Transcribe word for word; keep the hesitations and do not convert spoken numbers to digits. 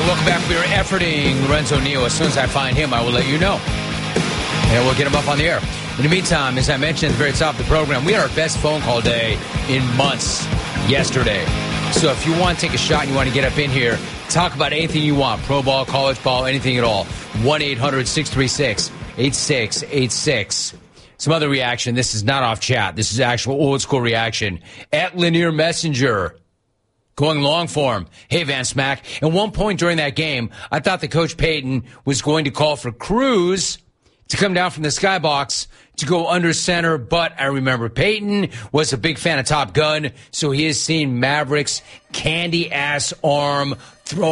welcome back. We are efforting Lorenzo Neal. As soon as I find him, I will let you know. And we'll get him up on the air. In the meantime, as I mentioned at the very top of the program, we had our best phone call day in months yesterday. So if you want to take a shot and you want to get up in here, talk about anything you want, pro ball, college ball, anything at all, one eight hundred six three six eight six eight six. Some other reaction. This is not off chat. This is actual old school reaction. At Lanier Messenger. Going long for him. Hey, Van Smack. At one point during that game, I thought that Coach Payton was going to call for Cruz to come down from the skybox to go under center, but I remember Payton was a big fan of Top Gun, so he has seen Maverick's candy-ass arm